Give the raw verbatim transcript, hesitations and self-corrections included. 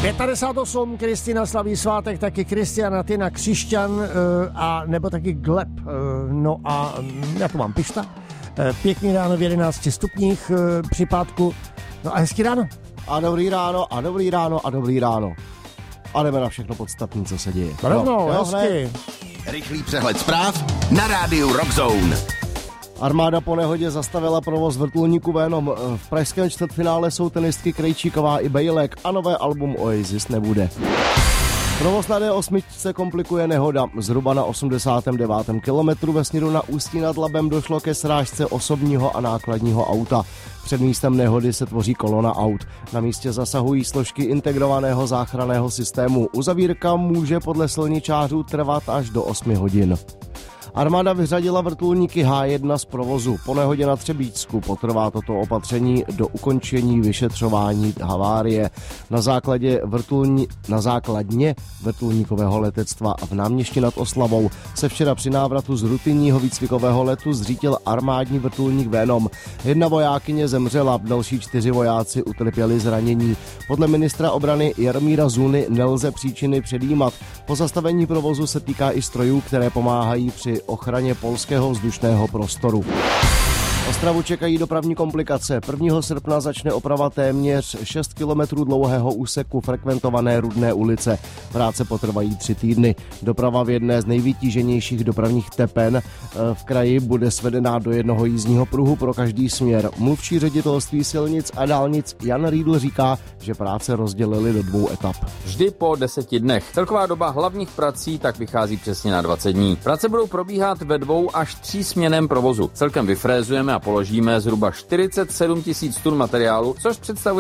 padesát osm, Kristina slaví svátek, taky Kristiana, Tina, Křišťan a nebo taky Gleb. No a já tu mám Pišta. Pěkný ráno v jedenácti stupních při pátku. No a hezký ráno. A dobrý ráno, a dobrý ráno, a dobrý ráno. A jdeme na všechno podstatné, co se děje. Rovnou, no, hezky. Rychlý přehled zpráv na rádiu Rockzone. Armáda po nehodě zastavila provoz vrtulníku Venom. V pražském čtvrtfinále jsou tenistky Krejčíková i Bejlek a nové album Oasis nebude. Provoz na D osm se komplikuje nehoda. Zhruba na osmdesátém devátém kilometru ve směru na Ústí nad Labem došlo ke srážce osobního a nákladního auta. Před místem nehody se tvoří kolona aut. Na místě zasahují složky integrovaného záchranného systému. Uzavírka může podle silničářů trvat až do osmi hodin. Armáda vyřadila vrtulníky H jedna z provozu. Po nehodě na Třebíčsku potrvá toto opatření do ukončení vyšetřování havárie. Na základě vrtulní, na základně vrtulníkového letectva v Náměšti nad Oslavou se včera při návratu z rutinního výcvikového letu zřítil armádní vrtulník Venom. Jedna vojákyně zemřela, další čtyři vojáci utrpěli zranění. Podle ministra obrany Jaromíra Zuny nelze příčiny předjímat. Pozastavení provozu se týká i strojů, které pomáhají při ochraně polského vzdušného prostoru. Ostravu čekají dopravní komplikace. prvního srpna začne oprava téměř šest kilometrů dlouhého úseku frekventované Rudné ulice. Práce potrvají tři týdny. Doprava v jedné z nejvytíženějších dopravních tepen v kraji bude svedená do jednoho jízdního pruhu pro každý směr. Mluvčí ředitelství silnic a dálnic Jan Riedl říká, že práce rozdělili do dvou etap. Vždy po deseti dnech. Celková doba hlavních prací tak vychází přesně na dvacet dní. Práce budou probíhat ve dvou až třísměnném provozu. Celkem vyfrézujeme a položíme zhruba čtyřicet sedm tisíc tun materiálu, což představuje